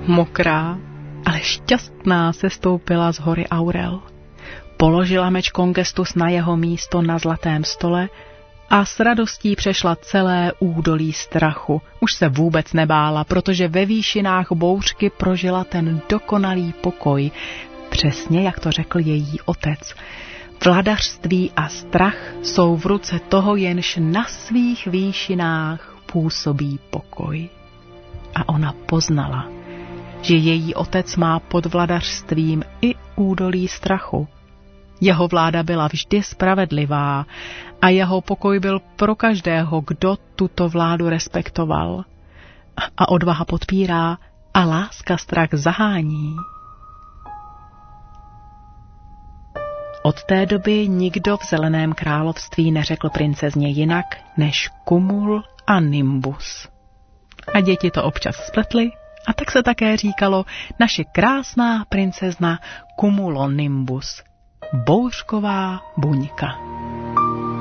Mokrá, ale šťastná sestoupila z hory Aurel. Položila meč Kongestus na jeho místo na zlatém stole a s radostí přešla celé údolí strachu. Už se vůbec nebála, protože ve výšinách bouřky prožila ten dokonalý pokoj, přesně jak to řekl její otec. Vladařství a strach jsou v ruce toho, jenž na svých výšinách působí pokoj. A ona poznala, že její otec má pod vladařstvím i údolí strachu. Jeho vláda byla vždy spravedlivá a jeho pokoj byl pro každého, kdo tuto vládu respektoval. A odvaha podpírá a láska strach zahání. Od té doby nikdo v Zeleném království neřekl princezně jinak než Cumul a Nimbus. A děti to občas spletly, a tak se také říkalo naše krásná princezna Cumulonimbus, bouřková buňka.